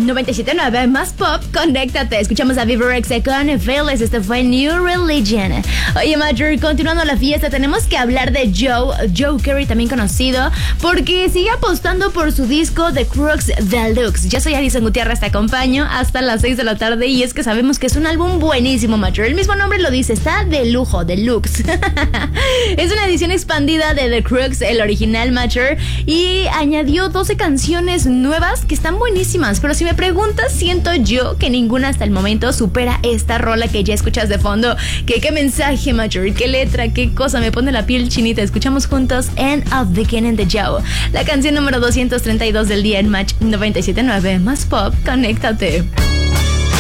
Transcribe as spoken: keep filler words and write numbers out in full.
noventa y siete punto nueve más pop, conéctate. Escuchamos a Viverex con Fearless. Este fue New Religion. Oye, Major, continuando la fiesta, tenemos que hablar de Joe, Joe Carey, también conocido, porque sigue apostando por su disco The Crux Deluxe. Yo soy Alison Gutiérrez, te acompaño hasta las seis de la tarde y es que sabemos que es un álbum buenísimo, Major. El mismo nombre lo dice, está de lujo, deluxe. Es una edición expandida de The Crux, el original, Major, y añadió doce canciones nuevas que están buenísimas, pero si me preguntas, siento yo que ninguna hasta el momento supera esta rola que ya escuchas de fondo. ¿Qué, qué mensaje, Major? ¿Qué letra? ¿Qué cosa? Me pone la piel chinita. Escuchamos juntos End of Beginning de Joe, la canción número doscientos treinta y dos del día en Match noventa y siete punto nueve más pop, conéctate.